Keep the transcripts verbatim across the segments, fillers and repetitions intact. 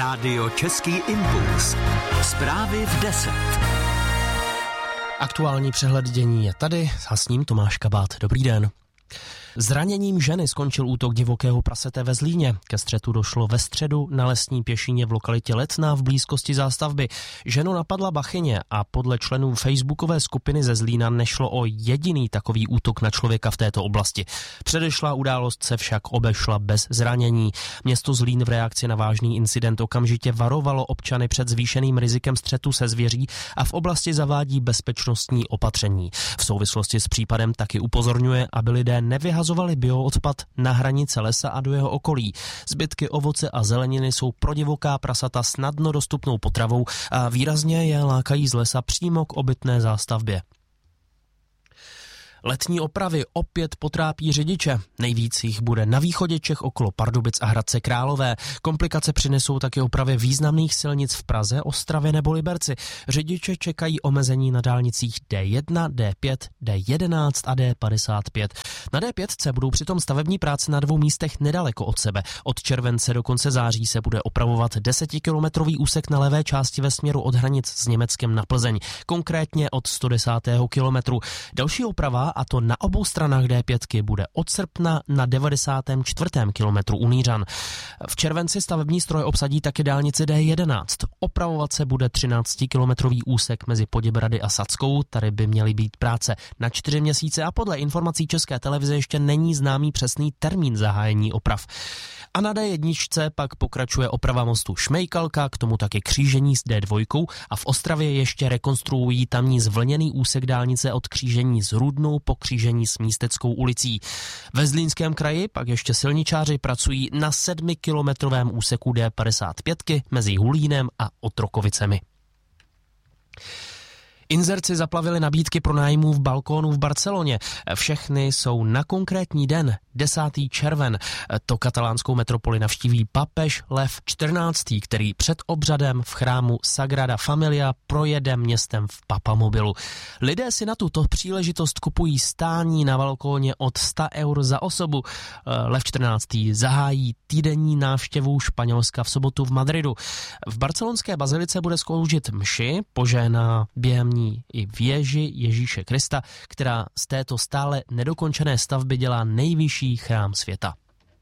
Rádio Český impuls. Zprávy v deset. Aktuální přehled dění je tady a s ním Tomáš Kabát. Dobrý den. Zraněním ženy skončil útok divokého prasete ve Zlíně. Ke střetu došlo ve středu na lesní pěšině v lokalitě Letná v blízkosti zástavby. Ženu napadla bachyně a podle členů facebookové skupiny ze Zlína nešlo o jediný takový útok na člověka v této oblasti. Předešlá událost se však obešla bez zranění. Město Zlín v reakci na vážný incident okamžitě varovalo občany před zvýšeným rizikem střetu se zvěří a v oblasti zavádí bezpečnostní opatření. V souvislosti s případem taky upozorňuje, aby lidé nevyhazovali bioodpad na hranice lesa a do jeho okolí. Zbytky ovoce a zeleniny jsou pro divoká prasata snadno dostupnou potravou a výrazně je lákají z lesa přímo k obytné zástavbě. Letní opravy opět potrápí řidiče. Nejvíc jich bude na východě Čech okolo Pardubic a Hradce Králové. Komplikace přinesou taky opravy významných silnic v Praze, Ostravě nebo Liberci. Řidiče čekají omezení na dálnicích D jedna, D pět, D jedenáct a D padesát pět. Na D pět budou přitom stavební práce na dvou místech nedaleko od sebe. Od července do konce září se bude opravovat desetikilometrový úsek na levé části ve směru od hranic s Německem na Plzeň. Konkrétně od sto desátého kilometru. Další oprava, a to na obou stranách D pět, bude od srpna na devadesátém čtvrtém kilometru u Nířan. V červenci stavební stroj obsadí taky dálnici D jedenáct. Opravovat se bude třináctikilometrový úsek mezi Poděbrady a Sackou. Tady by měly být práce na čtyři měsíce a podle informací České televize ještě není známý přesný termín zahájení oprav. A na D jedna pak pokračuje oprava mostu Šmejkalka, k tomu taky křížení s D dva a v Ostravě ještě rekonstruují tamní zvlněný úsek dálnice od křížení s Rudnou po křížení s Místeckou ulicí. Ve Zlínském kraji pak ještě silničáři pracují na sedmikilometrovém úseku D padesát pět mezi Hulínem a Otrokovicemi. Inzerci zaplavili nabídky pronájmů v balkónu v Barceloně. Všechny jsou na konkrétní den, desátý červen. To katalánskou metropoli navštíví papež Lev čtrnáctý, který před obřadem v chrámu Sagrada Familia projede městem v papamobilu. Lidé si na tuto příležitost kupují stání na balkóně od sto eur za osobu. Lev čtrnáctý zahájí týdenní návštěvu Španělska v sobotu v Madridu. V barcelonské bazilice bude sloužit mši, požehná během ní i věži Ježíše Krista, která z této stále nedokončené stavby dělá nejvyšší chrám světa.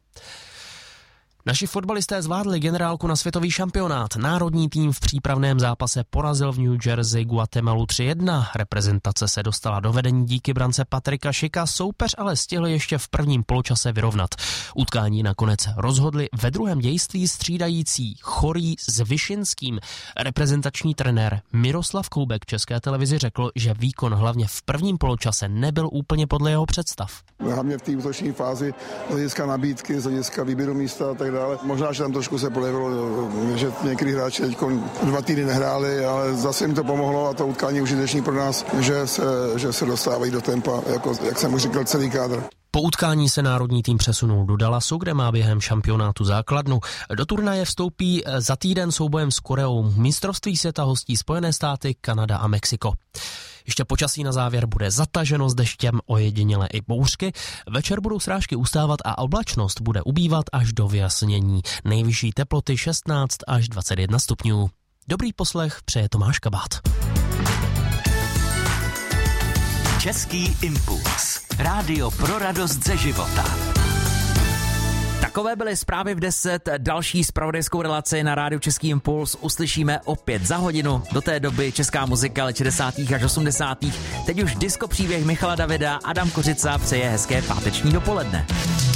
Naši fotbalisté zvládli generálku na světový šampionát. Národní tým v přípravném zápase porazil v New Jersey Guatemalu tři jedna. Reprezentace se dostala do vedení díky brance Patrika Šika, soupeř ale stihl ještě v prvním poločase vyrovnat. Utkání nakonec rozhodli ve druhém dějství střídající Chorý s Vyšinským. Reprezentační trenér Miroslav Koubek České televizi řekl, že výkon hlavně v prvním poločase nebyl úplně podle jeho představ. Hlavně v té útoční fázi z hlediska nabídky, z hlediska výběru místa a tak dále. Možná, že tam trošku se projevilo, že některý hráči teď dva týdny nehráli, ale zase jim to pomohlo a to utkání užitečný pro nás, že se, že se dostávají do tempa, jako, jak jsem už říkal, celý kádr. Po utkání se národní tým přesunul do Dallasu, kde má během šampionátu základnu. Do turnaje vstoupí za týden soubojem s Koreou. Mistrovství světa hostí Spojené státy, Kanada a Mexiko. Ještě počasí na závěr bude zataženo s deštěm, ojediněle i bouřky. Večer budou srážky ustávat a oblačnost bude ubývat až do vyjasnění. Nejvyšší teploty šestnáct až dvacet jedna stupňů. Dobrý poslech přeje Tomáš Kabát. Český impuls. Rádio pro radost ze života. Takové byly zprávy v deset, další zpravodajskou relaci na rádiu Český impuls uslyšíme opět za hodinu. Do té doby česká muzika let šedesátých až osmdesátých Teď už disco příběh Michala Davida, Adam Kořica přeje hezké páteční dopoledne.